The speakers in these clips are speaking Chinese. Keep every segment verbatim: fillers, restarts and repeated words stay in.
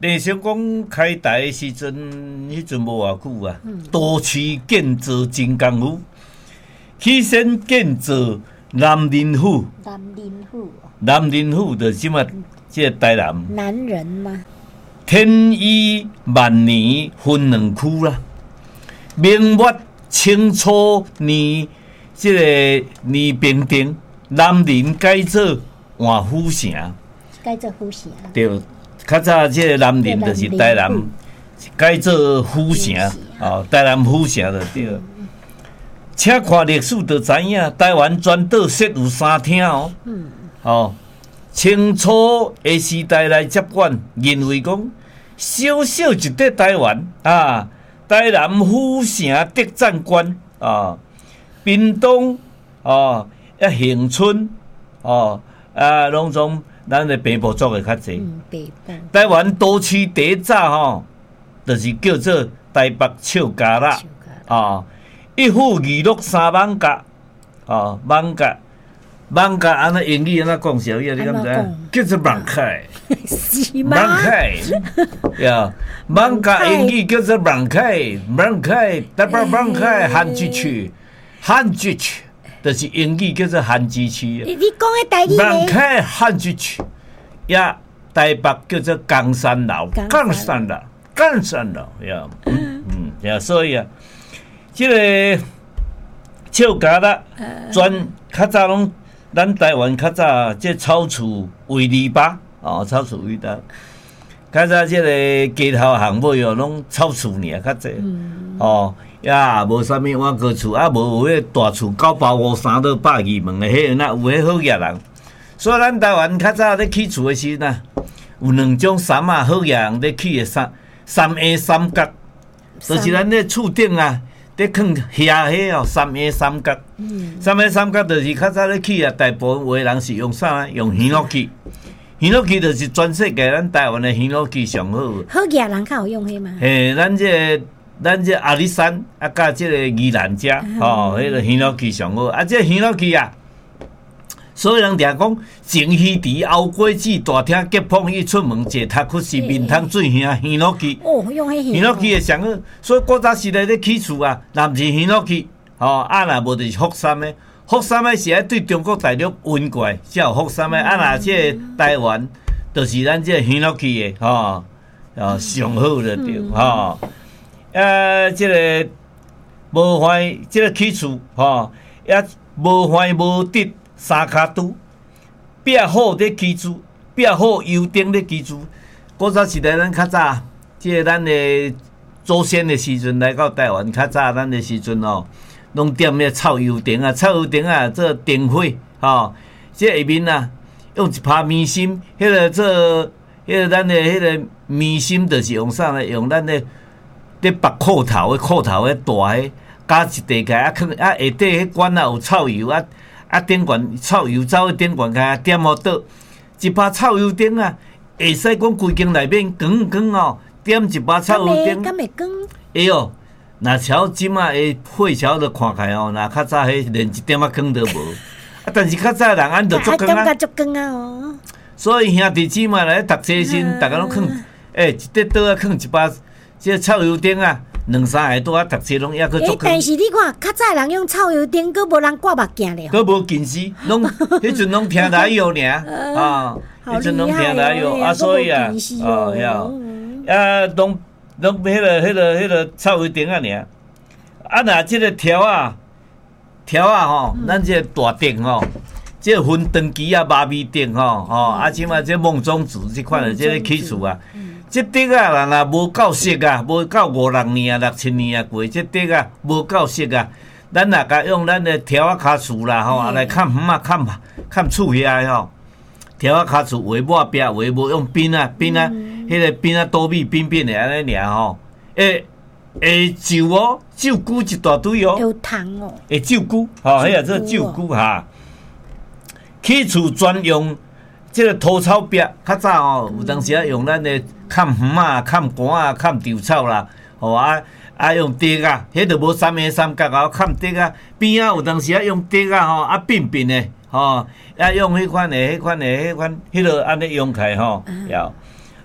地上讲开台的时阵，迄阵无偌久啊，都市建造真功夫，起先建造南林府。 南林府。 南林府就是即嘛，即个台南。 男人吗？ 天依万年分两区啦，明末清初年，即个年平定，南林改做换府城。 改做府城。 对，较早即个南林就是台南，改做府城，哦，台南府城就对了。请看历史就知影，台湾全岛设有三厅哦。嗯。哦。清初的时代来接管，认为讲小小一块台湾啊，台南府城德占关啊，屏东哦，啊恒春哦，啊拢总咱的北部做的较济。嗯，北部。台湾都市第一早吼，就是叫做台北笑家啦啊，一府二鹿三艋舺啊，艋舺。艋舺安尼英语安怎讲小嘢？你敢知？叫做艋舺，艋舺，呀，艋舺英语叫做艋舺，艋舺，台北艋舺汉之区，汉之区，就是英语叫做汉之区。 你讲的台语艋舺汉之区，呀，台北叫做冈山楼，冈山楼，冈山楼，呀，嗯嗯，呀，所以啊，这个笑家啦，专较早拢。咱台湾较早这草厝围篱笆哦，草厝围篱笆。较早这个街头巷尾哦，拢草厝尔较济、嗯、哦，呀无啥物碗糕厝，啊无有迄大厝九包五三到百二门的，迄那有迄好野人。所以咱台湾较早咧起厝的时呐，有两种衫啊，好野人咧起的衫，三 A 三角，就是咱咧厝顶啊。咧囥遐迄哦，三 A 三角，嗯、三 A 三角就是较早咧起啊，大部分有的人是用啥？用耳乐器，耳乐器就是全世界咱台湾的耳乐器上好。 好野人较有用迄嘛？ 嘿，咱这个、咱这阿里山啊，甲这个宜兰遮哦，迄、那个耳乐器上好。啊，这耳乐器啊，所有人常讲前虚池后果子，大厅结碰伊出门坐塔克是面通最兄耳乐器。 哦，用迄耳乐器会上好，所以古早时代咧起厝啊，若毋是耳乐器，吼啊若无就是福山的，福山的是爱对中国大陆运过来，才有福山的。啊若这个台湾，就是咱这个耳乐器的，吼，哦上好就对，吼。啊，这个无坏，这个起厝，吼，也无坏无得。三脚拄，壁好咧起厝，壁好油灯咧起厝。古早时代咱较早，即个咱的祖先的时阵来到台湾，较早咱的时阵哦，拢点迄臭油灯啊，臭油灯啊做灯火吼。即、哦、下面啊，用一拍棉芯，迄、那个做迄个咱的迄个棉芯，就是用啥呢？用咱的咧绑裤头的裤头的大个，加一地开啊，囥啊下底迄管啊有臭油啊。啊，电管臭油走去电管甲点好倒，一把臭油灯啊，会使讲规间内面光光哦，点一把臭油灯， 敢会光？ 会哦，若超即马的火桥就看起来哦，若较早迄连一点仔光都无，啊，但是较早人按着足光啊， 足光啊哦。 所以兄弟姊妹来读册时，大家拢囥，诶，一块倒啊囥一把这臭油灯啊。两三下拄啊，读册拢抑去做。 但是你看，较早人用臭油灯，佫无人挂目镜咧。 佫无近视，拢迄阵拢听台药尔啊，迄阵拢听台药啊，所以啊，哦呀，啊，拢拢迄个、迄个、迄个臭油灯啊尔。啊，若即个条啊，条啊吼，咱即个大灯吼，即个分长机啊、麻味灯吼，吼啊，即马即梦中子即款的即个起厝啊。这顶啊，若无够熟啊，无够五六年啊、六七年啊过，这顶啊无够熟啊，咱若甲用咱的条啊卡厝啦吼，来砍鱼啊、砍砍厝遐吼，条啊卡厝画抹壁，画无用边啊边啊，迄个边啊倒米边边的安尼尔吼，诶会酒哦，酒菇一大堆哦， 有糖哦， 会酒菇，吼，迄个做酒菇哈，起厝专用。即个土草壁，较早哦，有当时啊用咱的砍鱼啊、砍杆啊、砍稻草啦，吼啊啊用竹啊，迄著无三个三角啊，砍竹啊，边啊有当时啊用竹啊吼啊并并的吼，啊用迄款的、迄款的、迄款，迄落安尼用起吼，有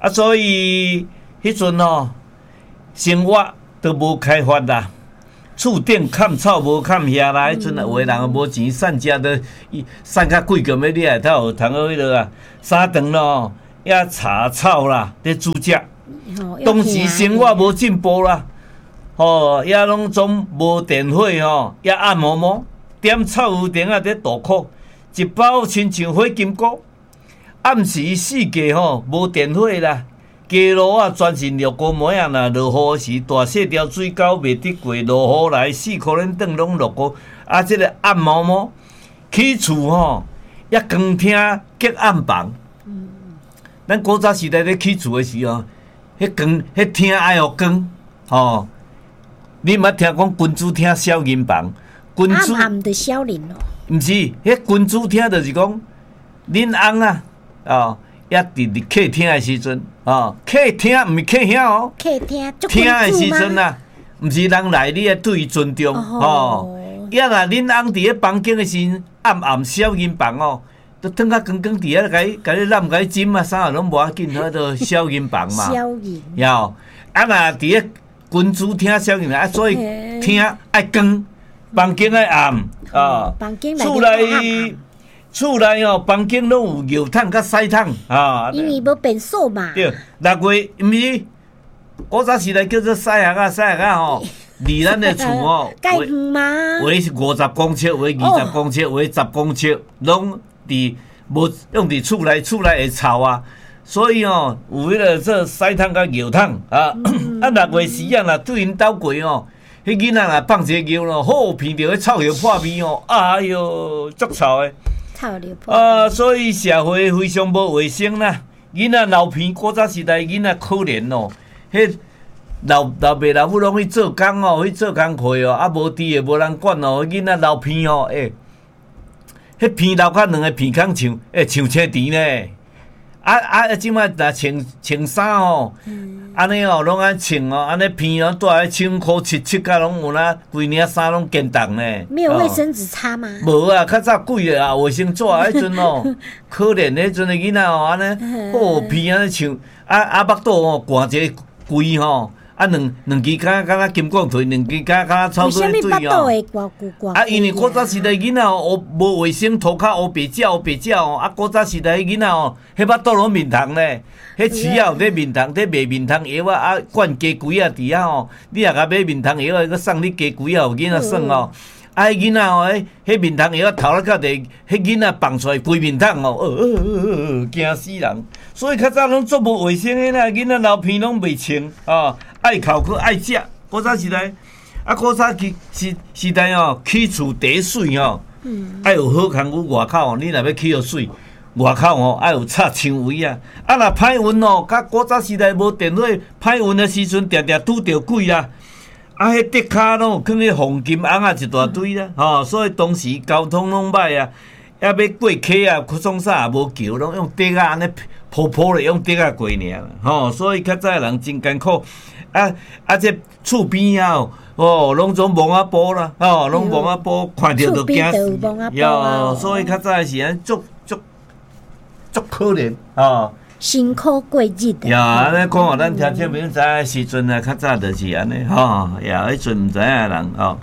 啊，所以迄阵吼生活都无开发啦。厝顶砍草无砍叶啦，迄阵啊，有诶人无钱散家都散较贵个，要你来头通好迄落啊，三顿咯，也茶草啦，咧煮食。当时生活无进步啦，吼，也拢总无电火吼，也暗摸摸，点草油灯啊，咧大苦，一包亲像火金菇。暗时四界吼无电火啦。街路啊，全是绿菇模样啦。落雨时，大细条水沟袂得过，落雨来四颗人灯拢绿菇。啊，即、这个暗毛毛起厝吼，也光厅隔暗房。嗯，咱古早时代咧起厝的时候，迄光迄厅爱互光吼。你捌听讲君主厅小人房？君主暗暗的小人咯。 毋是，迄君主厅就是讲恁翁啊，哦。也伫伫客厅的时阵，哦，客厅毋是客厅哦， 客厅厅的时阵啊，毋是人来你要对伊尊重，哦，也若恁翁伫咧房间的时阵，暗暗小人房哦，都转较光光伫遐，甲伊甲你揽甲伊枕啊，啥拢无要紧，迄个小人房嘛， 小人， 有，啊若伫咧君主厅小人啊，所以厅爱光，房间爱暗，啊，厝内。厝内哦，房间拢有热桶甲晒桶啊， 因为无变数嘛。 对，六月毋是古早时代叫做晒盒啊，晒盒啊吼，离咱的厝哦， 介远嘛， 为是五十公尺，为二十公尺，为十公尺，拢伫无用伫厝内，厝内会臭啊，所以哦，有迄个做晒桶甲热桶啊，啊六月时啊，若对因兜过哦。迄囡仔若放一个尿咯，好闻到迄臭尿破味哦，哎哟，足臭诶！啊，所以社会非常无卫生啦。囡仔流鼻，古早时代囡仔可怜哦。迄老老爸老母拢去做工哦，去做工课哦，啊无滴诶，无人管哦。囡仔流鼻哦，诶、欸，迄鼻流甲两个鼻孔像，诶、欸，像车池呢。啊啊！即摆若穿穿衫哦，安尼哦，拢安穿哦，安尼鼻哦，带来穿裤七七甲拢有啦，规领衫拢坚重呢。 没有卫生纸擦吗？ 无啊，较早贵诶啊，卫生纸啊，迄阵哦，可怜迄阵诶囡仔哦，安尼，哦鼻安尼像，啊啊腹肚哦，灌一个规吼。啊，两两支骹敢若金光腿，两支骹敢若草做对哦。啊，因为古早时代囡仔哦，无卫生，涂骹乌白鸟，乌白鸟哦。啊，古早时代囡仔哦，迄腹肚拢面虫呢，迄饲啊有咧面虫，咧卖面虫药啊，啊灌鸡龟啊伫遐吼，你若甲买面虫药啊，佮送你鸡龟啊，有囡仔耍哦。啊，迄囡仔哦，迄迄面虫药头咧到地，迄囡仔放出来飞面虫哦，呃呃呃，惊死人。所以较早拢足无卫生诶啦，囡仔流鼻拢袂清哦。爱哭去爱食，古早时代，啊古早时时代哦，起厝第一水哦，爱有好空有外口哦，你若要起有水，外口哦爱有插墙围啊，啊若歹运哦，甲古早时代无电火，歹运的时阵定定拄着鬼啦，啊迄竹骹拢有放迄黄金红啊一大堆啦，吼、哦，所以当时交通拢歹啊，还要过溪啊，创啥也无桥，拢用竹啊安尼铺铺咧，用竹啊过尔啦，吼、哦，所以较早人真艰苦。啊啊！这厝边啊，哦，拢总蒙啊布啦，哦，拢蒙啊布，看着就惊死。哟，所以较早时安足足足可怜哦。 辛苦过日的。 呀，安尼讲互咱听听朋友知影时阵啊，较早就是安尼吼。呀，迄阵毋知影人哦。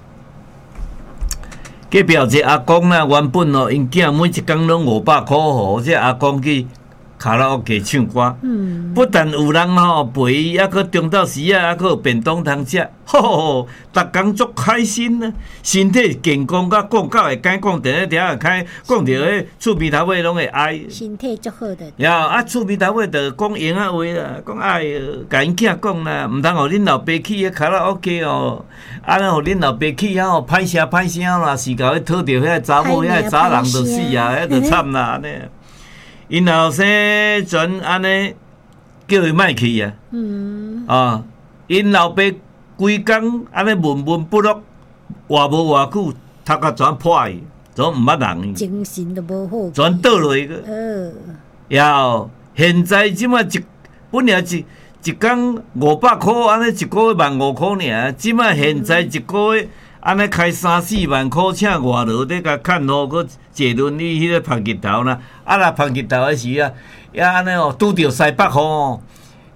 隔壁有一个阿公啦，原本哦，因囝每一工拢五百箍互这阿公去卡拉 OK 唱歌，嗯、不但有人吼陪伊，还佫中昼时啊，还佫有便当通食，吼吼，逐工足开心啊！身体健康，甲讲到会敢讲，电咧听会开，讲着迄厝边头尾拢会爱。 身体足好的。 呀，啊厝边头尾着讲闲啊话啦，讲哎，甲因囝讲啦，毋通互恁老爸去迄卡拉 OK 哦，啊，咱互恁老爸去啊吼，歹声歹声啦，是甲迄讨着遐查某遐查人着死啊，迄着惨啦安尼。因后生全安尼叫伊莫去啊，嗯、啊，因老爸规工安尼闷闷不乐，活无偌久，头壳全破去，全毋捌人， 精神都无好， 全倒落去个。呃，然现在即马一本来一一工五百箍，安尼一个月万五箍尔，即马现在一个月安尼开三四万箍，请外劳咧甲看好，佮坐轮椅迄个晒日头啦。啊，若晒日头诶时啊，也安尼哦，拄着西北风哦，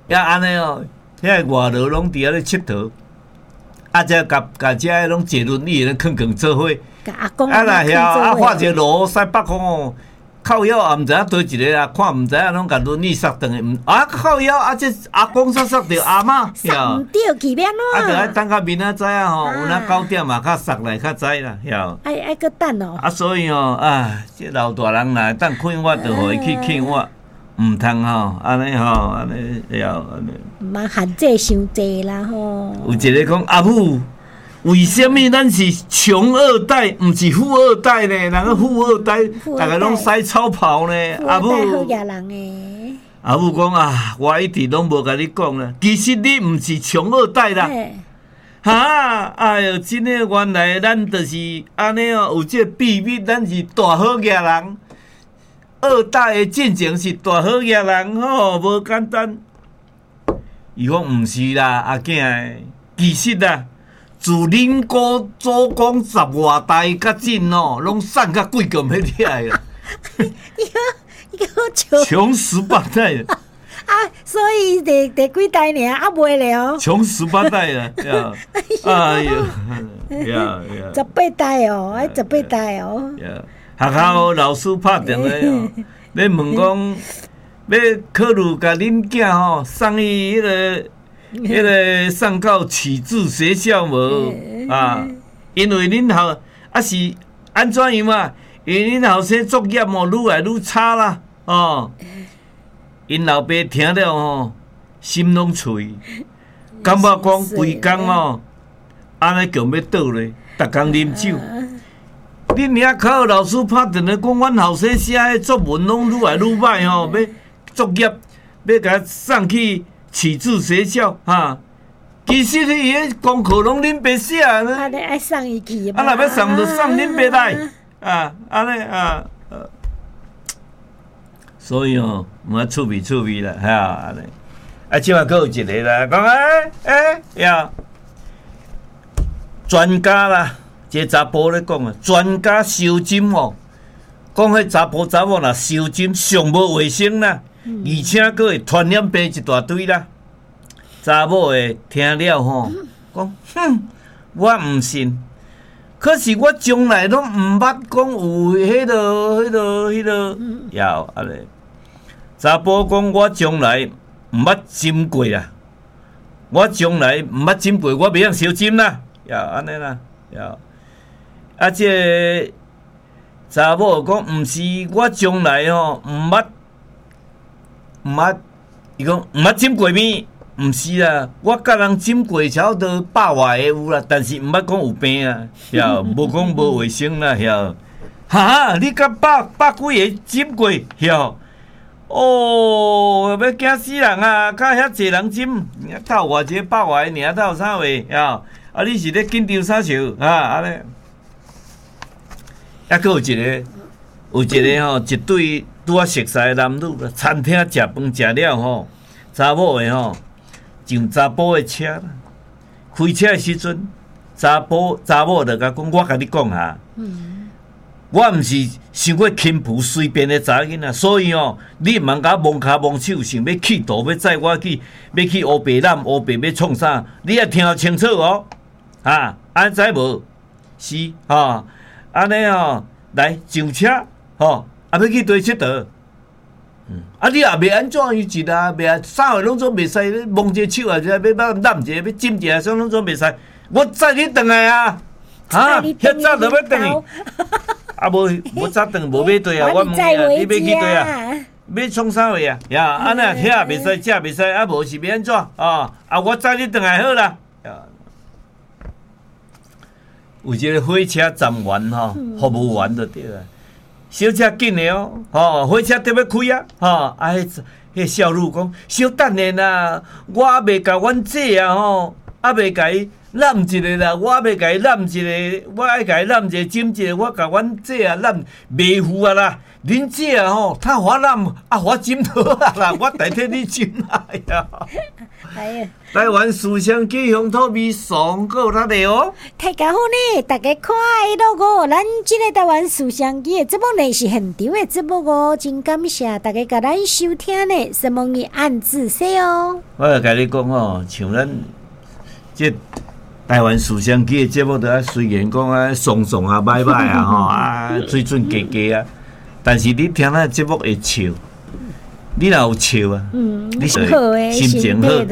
也安尼哦，遐外劳拢伫遐咧佚佗，啊，则甲甲遮拢坐轮椅咧囥囥做伙。 甲阿公啊啦，遐啊发一个路西北风哦，靠腰也毋知影倒一个啊，看毋知影拢甲轮椅塞转去，毋啊靠腰啊，这阿公塞塞着阿嬷， 塞毋着去变怎？啊，着爱等到明仔载啊吼，有哪九点嘛较塞来较早啦，晓？ 爱爱搁等哦。 啊，所以哦，啊，这老大人若当劝我，着互伊去劝我，毋通吼，安尼吼，安尼晓安尼。 嘛限制伤济啦吼。 有一个讲阿母。为什么咱是穷二代，毋是富二代呢？人个富二代，大家拢使草袍呢。阿母， 好野人诶。 阿母讲啊，我一直拢无甲你讲啦。其实你毋是穷二代啦。哈，哎哟，真诶，原来咱就是安尼哦，有这秘密，咱是大好野人。二代诶进前是大好野人吼，无简单。伊讲毋是啦，阿囝诶，其实啦。自恁姑祖公十外代较真哦，拢散甲贵咁迄遐啦。 伊个伊个穷穷十八代啊，所以第第几代尔啊袂了。 穷十八代啦，呀，哎哟，呀呀， 十八代哦，哎，十八代哦。 呀，学校老师拍电话哦，咧问讲要考虑甲恁囝吼送伊迄个。迄个送到启智学校无啊？因为恁后啊是安怎样嘛？因为恁后生作业哦愈来愈差啦哦。因老爸听了吼，心拢碎，感觉讲规工哦，安尼强要倒咧，逐工啉酒。恁遐考老师拍电话讲，阮后生写的作文拢愈来愈歹吼，要作业要甲送去。启智学校哈，其实伊迄功课拢恁爸写呢。 啊，你爱送伊去啊，若要送就送恁爸来啊，安尼啊，所以哦，我趣味趣味啦，哈，安尼。啊，即摆佫有一个啦，讲诶诶呀，专家啦，一个查甫咧讲啊，专家收金哦，讲迄查甫查某若收金上无卫生啦。而且佫会传染病一大堆啦，查某诶听了吼，讲哼，我毋信。可是我从来拢毋捌讲有迄落、迄落、迄落，要安尼。查甫讲我从来毋捌针过啦，我从来毋捌针过，我袂晓烧针啦，要安尼啦，要。啊，这查某讲毋是，我从来吼毋捌。毋捌，伊讲毋捌浸过面，毋是啦，我甲人浸过差不多百外个有啦，但是毋捌讲有病啊，晓无讲无卫生啦，晓哈，你甲百百几个浸过，晓哦，要惊死人啊！甲遐济人浸，斗偌一个百外个尔，斗啥话晓？啊，你是咧紧张啥笑啊？安尼，抑佫有一个，有一个吼，一对。拄啊熟识男女啦，餐厅食饭食了吼，查某的吼上查甫的车啦，开车的时阵，查甫查某就甲讲，我甲你讲哈，嗯、我毋是想要轻浮随便的查囡仔，所以哦，你毋通甲我摸骹摸手，想要企图要载我去，要去乌白揽乌白要创啥？你也听清楚哦，啊，安知无？是吼，安尼哦，来上车吼。啊，要去对佚佗，嗯，啊，你也袂安怎伊一啦，袂啊，啥货拢总袂使，摸一个手啊，要要揽一个，要浸一下，啥拢总袂使。我载你转来啊，哈，遐早就要转去，啊无无早转无买对啊，我问你啊，你要去对啊？要创啥货啊？呀，安尼遐也袂使，遮也袂使，啊无是要安怎？啊啊，我载你转来好啦。有一个火车站员吼，服务员就对啦。小姐紧的哦，吼，火车得要开啊，吼，啊，迄迄少女讲，小等下啦，我还袂甲阮姐啊，吼，还袂甲伊揽一个啦，我要甲伊揽一个，我爱甲伊揽一个，斟一个，我甲阮姐啊揽袂赴啊啦。恁姐啊吼，他我揽啊，我斟好啊啦，我代替你斟来呀。 哎呀， 台湾思乡记乡土味上够他的哦。 太佳好呢！大家看一路五，咱这个台湾思乡记的节目呢是现场的节目哦，真感谢大家甲咱收听呢，希望你按字说哦。 我要甲你讲哦，像咱这台湾思乡记的节目，都啊虽然讲啊爽爽啊、歹歹啊吼啊水准低低啊，但是你听咱节目会笑，你若有笑啊， 嗯， 你好诶， 心情好。